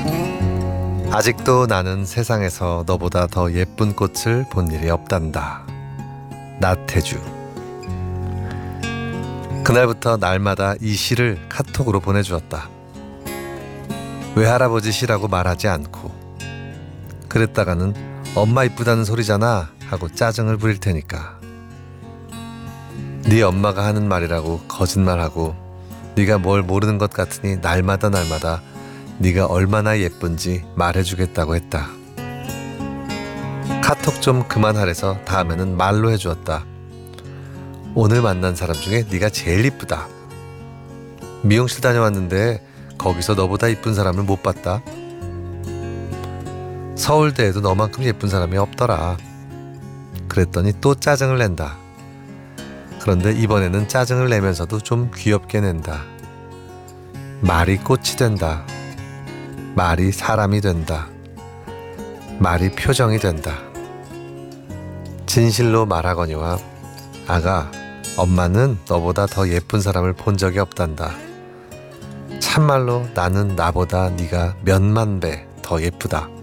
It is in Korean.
아직도 나는 세상에서 너보다 더 예쁜 꽃을 본 일이 없단다. 나태주. 그날부터 날마다 이 시를 카톡으로 보내주었다. 외할아버지 시라고 말하지 않고, 그랬다가는 엄마 이쁘다는 소리잖아 하고 짜증을 부릴 테니까. 네 엄마가 하는 말이라고 거짓말하고 네가 뭘 모르는 것 같으니 날마다 네가 얼마나 예쁜지 말해주겠다고 했다. 카톡 좀 그만하래서 다음에는 말로 해주었다. 오늘 만난 사람 중에 네가 제일 이쁘다. 미용실 다녀왔는데 거기서 너보다 이쁜 사람을 못 봤다. 서울대에도 너만큼 예쁜 사람이 없더라. 그랬더니 또 짜증을 낸다. 그런데 이번에는 짜증을 내면서도 좀 귀엽게 낸다. 말이 꽃이 된다. 말이 사람이 된다. 말이 표정이 된다. 진실로 말하거니와 아가, 엄마는 너보다 더 예쁜 사람을 본 적이 없단다. 참말로 나는 나보다 네가 몇만 배 더 예쁘다.